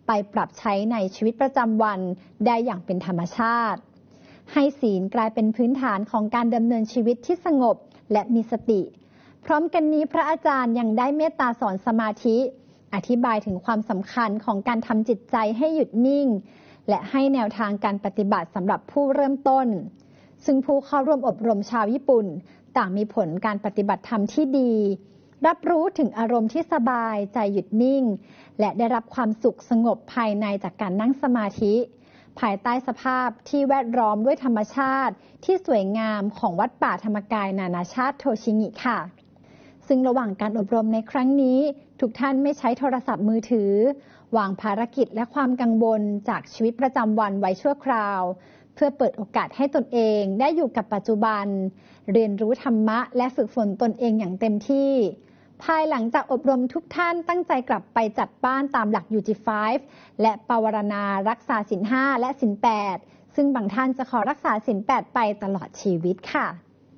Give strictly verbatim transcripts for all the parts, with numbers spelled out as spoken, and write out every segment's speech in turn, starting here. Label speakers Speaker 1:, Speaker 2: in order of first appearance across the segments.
Speaker 1: ไปปรับใช้ในชีวิตประจำวันได้อย่างเป็นธรรมชาติให้ศีลกลายเป็นพื้นฐานของการดำเนินชีวิตที่สงบและมีสติพร้อมกันนี้พระอาจารย์ยังได้เมตตาสอนสมาธิอธิบายถึงความสำคัญของการทำจิตใจให้หยุดนิ่งและให้แนวทางการปฏิบัติสำหรับผู้เริ่มต้นซึ่งผู้เข้าร่วมอบรมชาวญี่ปุ่นต่างมีผลการปฏิบัติธรรมที่ดีรับรู้ถึงอารมณ์ที่สบายใจหยุดนิ่งและได้รับความสุขสงบภายในจากการนั่งสมาธิภายใต้สภาพที่แวดล้อมด้วยธรรมชาติที่สวยงามของวัดป่าธรรมกายนานาชาติโทชิงิค่ะซึ่งระหว่างการอบรมในครั้งนี้ทุกท่านไม่ใช้โทรศัพท์มือถือวางภารกิจและความกังวลจากชีวิตประจำวันไว้ชั่วคราวเพื่อเปิดโอกาสให้ตนเองได้อยู่กับปัจจุบันเรียนรู้ธรรมะและฝึกฝนตนเองอย่างเต็มที่ภายหลังจากอบรมทุกท่านตั้งใจกลับไปจัดบ้านตามหลัก ยู จี ไฟว์ และปวารณารักษาศีลห้าและศีลแปดซึ่งบางท่านจะขอรักษาศีลแปดไปตลอดชีวิตค่ะ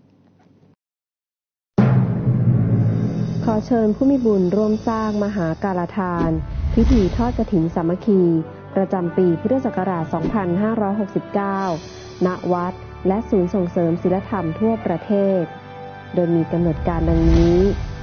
Speaker 2: ขอเชิญผู้มีบุญร่วมสร้างมหากาลทานพิธีทอดกฐินสามัคคีประจำปีพุทธศักราช สองพันห้าร้อยหกสิบเก้า ณ วัดและศูนย์ส่งเสริมศีลธรรมทั่วประเทศโดยมีกำหนดการดังนี้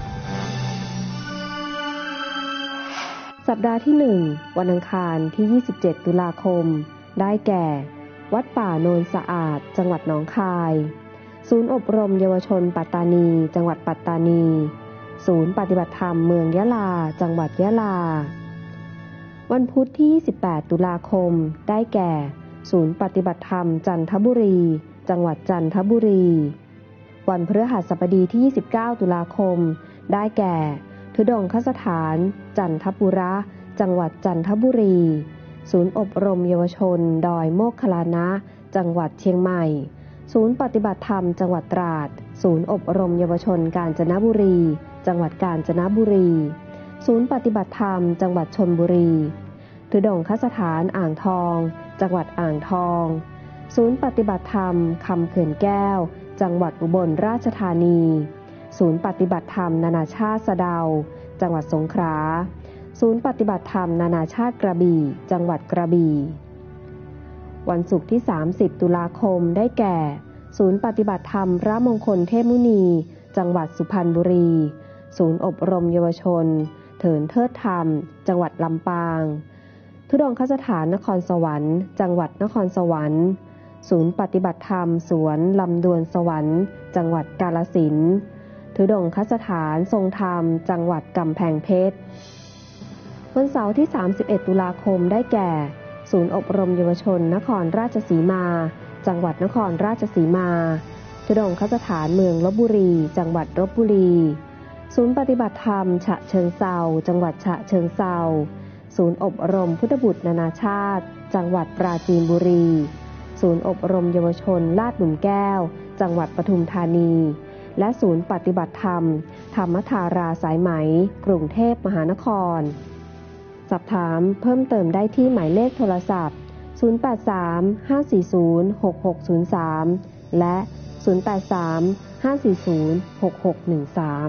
Speaker 2: สัปดาห์ที่หนึ่งวันอังคารที่ ยี่สิบเจ็ด ตุลาคมได้แก่วัดป่าโนนสะอาดจังหวัดหนองคายศูนย์อบรมเยาวชนปัตตานีจังหวัดปัตตานีศูนย์ปฏิบัติธรรมเมืองยะลาจังหวัดยะลาวันพุธที่ ยี่สิบแปด ตุลาคมได้แก่ศูนย์ปฏิบัติธรรมจันทบุรีจังหวัดจันทบุรีวันพฤหัสบดีที่ ยี่สิบเก้า ตุลาคมได้แก่ธุดงคสถานจันทบุระจังหวัดจันทบุรีศูนย์อบรมเยาวชนดอยโมกขลานะจังหวัดเชียงใหม่ศูนย์ปฏิบัติธรรมจังหวัดตราดศูนย์อบรมเยาวชนกาญจนบุรีจังหวัดกาญจนบุรีศูนย์ปฏิบัติธรรมจังหวัดชลบุรีธุดงคสถานอ่างทองจังหวัดอ่างทองศูนย์ปฏิบัติธรรมคำเขื่อนแก้วจังหวัดอุบลราชธานีศูนย์ปฏิบัติธรรมนานาชาติสะเดาจังหวัดสงขลาศูนย์ปฏิบัติธรรมนานาชาติกระบี่จังหวัดกระบี่วันศุกร์ที่ สามสิบ ตุลาคมได้แก่ศูนย์ปฏิบัติธรรมพระมงคลเทพมุนีจังหวัดสุพรรณบุรีศูนย์อบรมเยาวชนเถินเทิดธรรมจังหวัดลำปางธุดงคสถานนครสวรรค์จังหวัดนครสวรรค์ศูนย์ปฏิบัติธรรมสวนลำดวนสวรรค์จังหวัดกาฬสินธุ์ธุดงคสถานทรงธรรมจังหวัดกำแพงเพชรวันเสาร์ที่ สามสิบเอ็ด ตุลาคมได้แก่ศูนย์อบรมเยาวชนนครราชสีมาจังหวัดนครราชสีมาธุดงคสถานเมืองลพบุรีจังหวัดลพบุรีศูนย์ปฏิบัติธรรมฉะเชิงเทราจังหวัดฉะเชิงเทราศูนย์อบรมพุทธบุตรนานาชาติจังหวัดปราจีนบุรีศูนย์อบรมเยาวชนลาดหลุมแก้วจังหวัดปทุมธานีและศูนย์ปฏิบัติธรรมธรรมธาราสายไหมกรุงเทพมหานครสอบถามเพิ่มเติมได้ที่หมายเลขโทรศัพท์ศูนย์ แปด สาม ห้า สี่ ศูนย์ หก หก ศูนย์ สามและศูนย์ แปด สาม ห้า สี่ ศูนย์ หก หก หนึ่ง สาม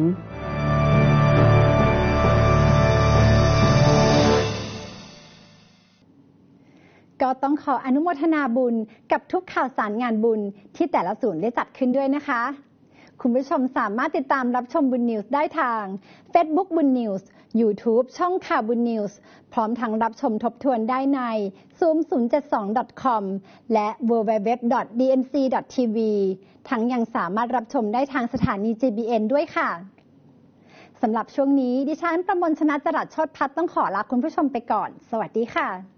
Speaker 1: ก็ต้องขออนุโมทนาบุญกับทุกข่าวสารงานบุญที่แต่ละศูนย์ได้จัดขึ้นด้วยนะคะคุณผู้ชมสามารถติดตามรับชมบุญนิวส์ได้ทาง Facebook บุญนิวส์ YouTube ช่องข่าวบุญนิวส์พร้อมทั้งรับชมทบทวนได้ใน ซูม ศูนย์ เจ็ด สอง ดอท คอม และ ดับเบิลยู ดับเบิลยู ดับเบิลยู ดอท ดี เอ็น ซี ดอท ที วี ทั้งยังสามารถรับชมได้ทางสถานี จี บี เอ็น ด้วยค่ะสำหรับช่วงนี้ดิฉันประมวลชนะจรัสโชติพัฒน์ต้องขอลาคุณผู้ชมไปก่อนสวัสดีค่ะ